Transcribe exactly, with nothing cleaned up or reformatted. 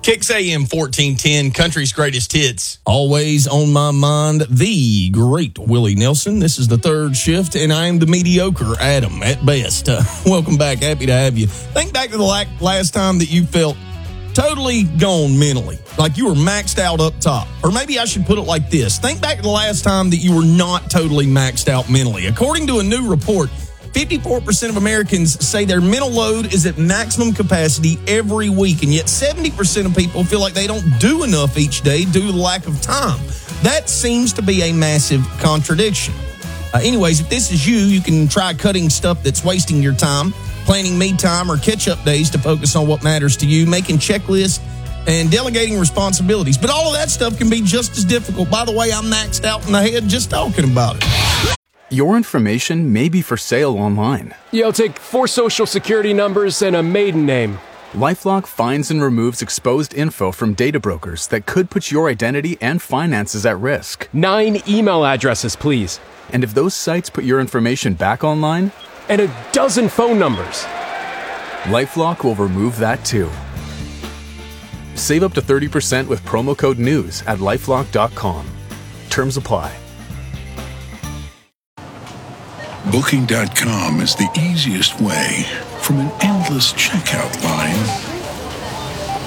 Kicks A M fourteen ten, country's greatest hits. Always on my mind, the great Willie Nelson. This is the third shift, and I am the mediocre Adam at best. Uh, welcome back. Happy to have you. Think back to the la- last time that you felt totally gone mentally, like you were maxed out up top. Or maybe I should put it like this. Think back to the last time that you were not totally maxed out mentally. According to a new report, fifty-four percent of Americans say their mental load is at maximum capacity every week, and yet seventy percent of people feel like they don't do enough each day due to the lack of time. That seems to be a massive contradiction. Uh, anyways, if this is you, you can try cutting stuff that's wasting your time, planning me time or catch-up days to focus on what matters to you, making checklists, and delegating responsibilities. But all of that stuff can be just as difficult. By the way, I'm maxed out in the head just talking about it. Your information may be for sale online. Yeah, I'll take four social security numbers and a maiden name. LifeLock finds and removes exposed info from data brokers that could put your identity and finances at risk. Nine email addresses, please. And if those sites put your information back online? And a dozen phone numbers. LifeLock will remove that too. Save up to thirty percent with promo code NEWS at lifelock dot com. Terms apply. Booking dot com is the easiest way from an endless checkout line